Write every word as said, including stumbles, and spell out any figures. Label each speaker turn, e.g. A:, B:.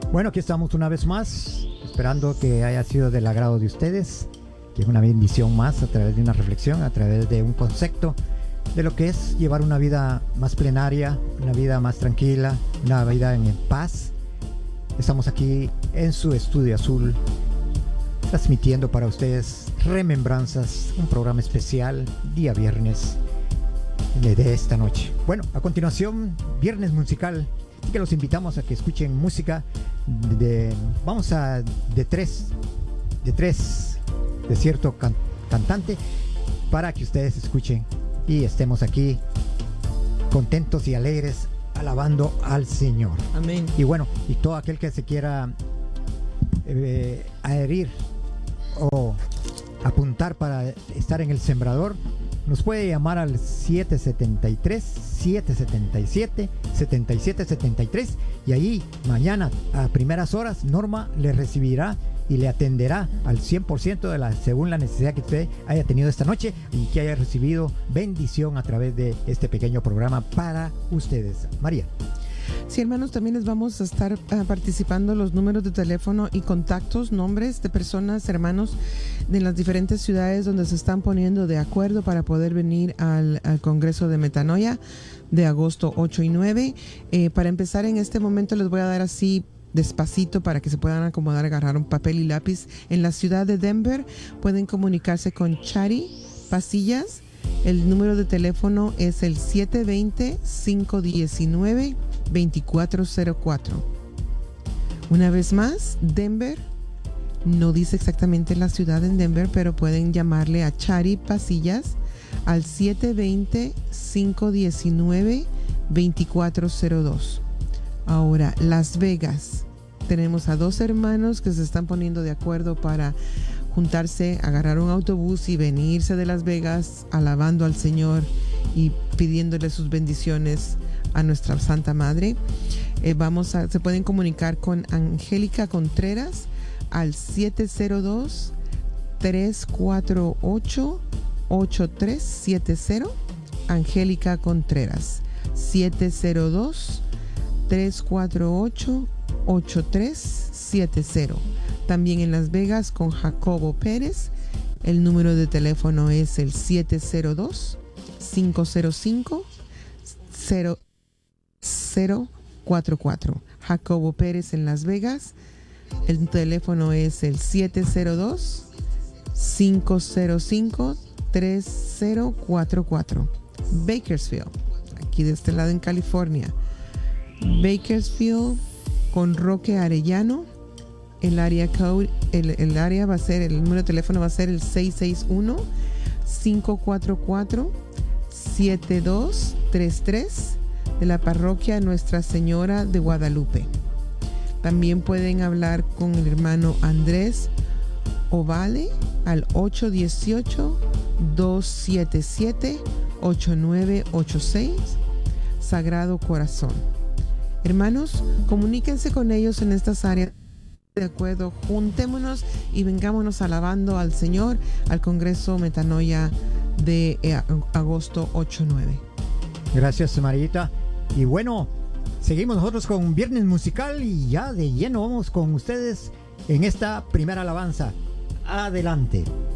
A: Bueno, aquí estamos una vez más, esperando que haya sido del agrado de ustedes, que es una bendición más a través de una reflexión, a través de un concepto de lo que es llevar una vida más plenaria, una vida más tranquila, una vida en paz. Estamos aquí en su estudio azul, transmitiendo para ustedes Remembranzas, un programa especial, día viernes de esta noche. Bueno, a continuación, Viernes Musical, y que los invitamos a que escuchen música de, vamos a, de tres, de tres, de cierto can, cantante, para que ustedes escuchen y estemos aquí contentos y alegres, alabando al Señor.
B: Amén.
A: Y bueno, y todo aquel que se quiera eh, adherir o apuntar para estar en el sembrador, nos puede llamar al siete siete tres, siete siete siete, siete siete siete tres, y ahí mañana a primeras horas Norma le recibirá y le atenderá al cien por ciento de la, según la necesidad que usted haya tenido esta noche y que haya recibido bendición a través de este pequeño programa para ustedes. María.
B: Sí, hermanos, también les vamos a estar uh, participando los números de teléfono y contactos, nombres de personas, hermanos de las diferentes ciudades donde se están poniendo de acuerdo para poder venir al, al Congreso de Metanoia de agosto ocho y nueve. Eh, para empezar, en este momento les voy a dar así despacito para que se puedan acomodar, agarrar un papel y lápiz. En la ciudad de Denver pueden comunicarse con Chari Pasillas. El número de teléfono es el siete dos cero, cinco uno nueve, dos cuatro cero cuatro. Una vez más, Denver, no dice exactamente la ciudad en Denver, pero pueden llamarle a Chari Pasillas al siete dos cero, cinco uno nueve, dos cuatro cero dos. Ahora, Las Vegas. Tenemos a dos hermanos que se están poniendo de acuerdo para juntarse, agarrar un autobús y venirse de Las Vegas alabando al Señor y pidiéndole sus bendiciones a nuestra Santa Madre. Eh, vamos a, se pueden comunicar con Angélica Contreras al siete cero dos, tres cuatro ocho, ocho tres siete cero. Angélica Contreras, siete cero dos, tres cuatro ocho, ocho tres siete cero. También en Las Vegas con Jacobo Pérez. El número de teléfono es el siete cero dos, cinco cero cinco, cero cero cuatro cuatro. Jacobo Pérez en Las Vegas. El teléfono es el siete cero dos, cinco cero cinco, tres cero cuatro cuatro. Bakersfield, aquí de este lado en California. Bakersfield con Roque Arellano. El área code, el, el área va a ser, el número de teléfono va a ser el seis seis uno, cinco cuatro cuatro, siete dos tres tres, de la parroquia Nuestra Señora de Guadalupe. También pueden hablar con el hermano Andrés Ovale al ocho uno ocho, dos siete siete, ocho nueve ocho seis, Sagrado Corazón. Hermanos, comuníquense con ellos en estas áreas. De acuerdo, juntémonos y vengámonos alabando al Señor al Congreso Metanoia de eh, agosto ocho nueve.
A: Gracias, Marita. Y bueno, seguimos nosotros con Viernes Musical y ya de lleno vamos con ustedes en esta primera alabanza. Adelante.